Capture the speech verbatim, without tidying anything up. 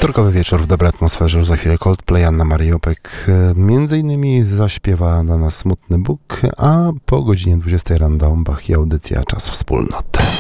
Wtorkowy wieczór w dobrej atmosferze, już za chwilę Coldplay, Anna Mariopek między innymi zaśpiewa dla nas Smutny Bóg, a po godzinie dwudziestej Random Bach i audycja Czas Wspólnoty.